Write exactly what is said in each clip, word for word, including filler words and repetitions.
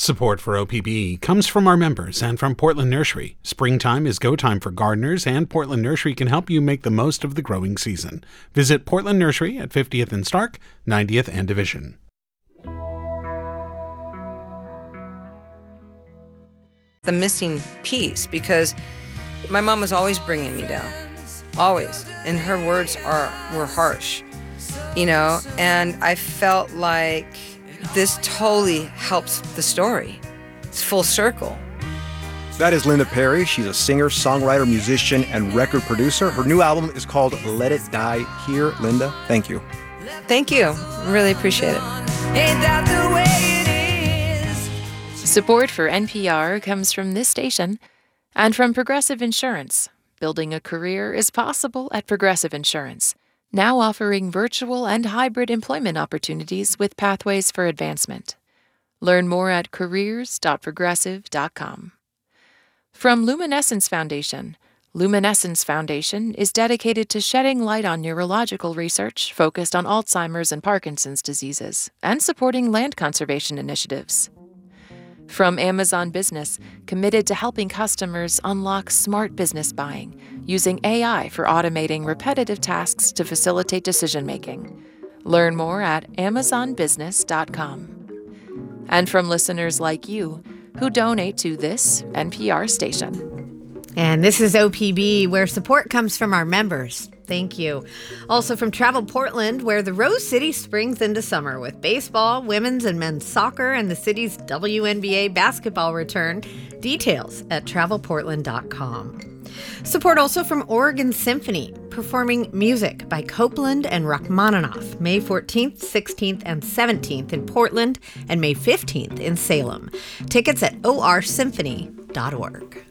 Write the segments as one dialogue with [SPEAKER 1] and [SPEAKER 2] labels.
[SPEAKER 1] Support for O P B comes from our members and from Portland Nursery. Springtime is go time for gardeners, and Portland Nursery can help you make the most of the growing season. Visit Portland Nursery at fiftieth and Stark, ninetieth and Division.
[SPEAKER 2] The missing piece, because my mom was always bringing me down, always, and her words are were harsh, you know, and I felt like this totally helps the story. It's full circle.
[SPEAKER 3] That is Linda Perry. She's a singer, songwriter, musician, and record producer. Her new album is called Let It Die Here. Linda, thank you.
[SPEAKER 2] Thank you. Really appreciate it.
[SPEAKER 4] Ain't that the way it is?
[SPEAKER 5] Support for N P R comes from this station and from Progressive Insurance. Building a career is possible at Progressive Insurance, now offering virtual and hybrid employment opportunities with pathways for advancement. Learn more at careers dot progressive dot com. From Luminescence Foundation. Luminescence Foundation is dedicated to shedding light on neurological research focused on Alzheimer's and Parkinson's diseases and supporting land conservation initiatives. From Amazon Business, committed to helping customers unlock smart business buying, using A I for automating repetitive tasks to facilitate decision-making. Learn more at amazon business dot com. And from listeners like you, who donate to this N P R station.
[SPEAKER 6] And this is O P B, where support comes from our members. Thank you. Also from Travel Portland, where the Rose City springs into summer with baseball, women's and men's soccer, and the city's W N B A basketball return. Details at travel portland dot com. Support also from Oregon Symphony, performing music by Copeland and Rachmaninoff, May fourteenth, sixteenth, and seventeenth in Portland, and May fifteenth in Salem. Tickets at o r symphony dot org.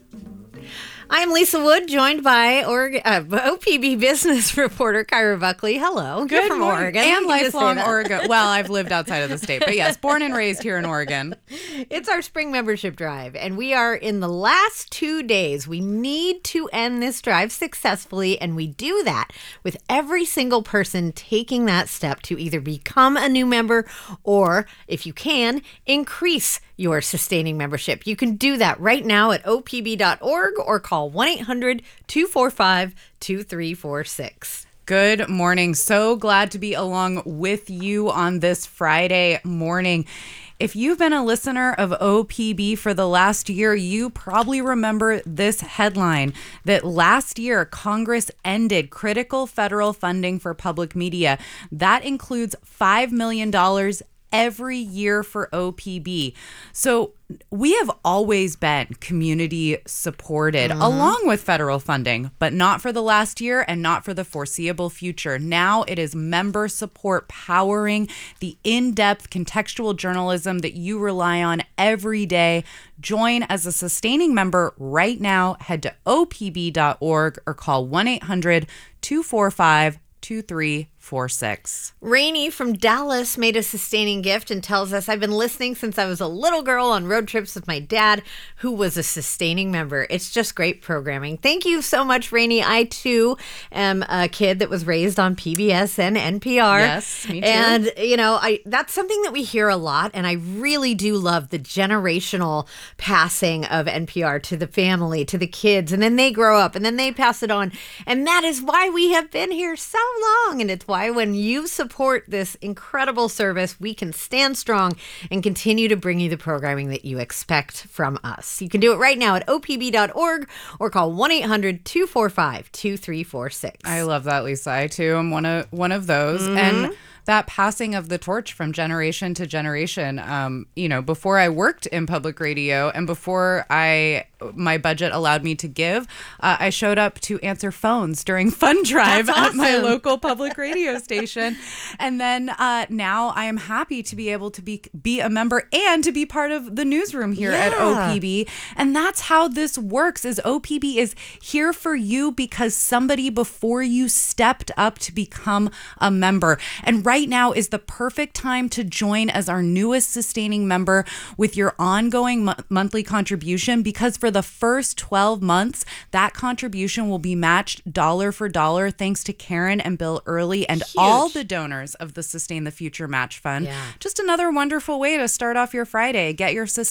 [SPEAKER 6] I'm Lisa Wood, joined by Oregon, uh, O P B business reporter Kyra Buckley. Hello.
[SPEAKER 7] Good
[SPEAKER 6] You're from
[SPEAKER 7] morning.
[SPEAKER 6] Oregon.
[SPEAKER 7] And
[SPEAKER 6] You can just say
[SPEAKER 7] lifelong
[SPEAKER 6] that.
[SPEAKER 7] Oregon. Well, I've lived outside of the state, but yes, born and raised here in Oregon.
[SPEAKER 6] It's our spring membership drive, and we are in the last two days. We need to end this drive successfully, and we do that with every single person taking that step to either become a new member or, if you can, increase your sustaining membership. You can do that right now at o p b dot org or call one eight hundred two four five two three four six.
[SPEAKER 7] Good morning. So glad to be along with you on this Friday morning. If you've been a listener of O P B for the last year, you probably remember this headline that last year Congress ended critical federal funding for public media. That includes five million dollars every year for O P B. So we have always been community supported mm-hmm. along with federal funding, but not for the last year and not for the foreseeable future. Now it is member support powering the in-depth contextual journalism that you rely on every day. Join as a sustaining member right now. Head to o p b dot org or call one eight hundred two four five two three four six.
[SPEAKER 6] Rainey from Dallas made a sustaining gift and tells us, I've been listening since I was a little girl on road trips with my dad, who was a sustaining member. It's just great programming. Thank you so much, Rainey. I, too, am a kid that was raised on P B S and N P R.
[SPEAKER 7] Yes, me too.
[SPEAKER 6] And, you know, I that's something that we hear a lot, and I really do love the generational passing of N P R to the family, to the kids, and then they grow up, and then they pass it on. And that is why we have been here so long, and it's why when you support this incredible service, we can stand strong and continue to bring you the programming that you expect from us. You can do it right now at o p b dot org or call one eight hundred two four five two three four six.
[SPEAKER 7] I love that, Lisa. I, too, am one of, one of those.
[SPEAKER 6] Mm-hmm.
[SPEAKER 7] And that passing of the torch from generation to generation, um, you know, before I worked in public radio and before I my budget allowed me to give, uh, I showed up to answer phones during Fund Drive
[SPEAKER 6] That's
[SPEAKER 7] at my
[SPEAKER 6] awesome.
[SPEAKER 7] local public radio station. And then uh, now I am happy to be able to be be a member and to be part of the newsroom here
[SPEAKER 6] Yeah.
[SPEAKER 7] at O P B. And that's how this works, is O P B is here for you because somebody before you stepped up to become a member. And right now is the perfect time to join as our newest sustaining member with your ongoing mo- monthly contribution, because for the first twelve months, that contribution will be matched dollar for dollar thanks to Karen and Bill Early and
[SPEAKER 6] Huge.
[SPEAKER 7] all the donors of the Sustain the Future Match Fund.
[SPEAKER 6] Yeah.
[SPEAKER 7] Just another wonderful way to start off your Friday. Get your Sustain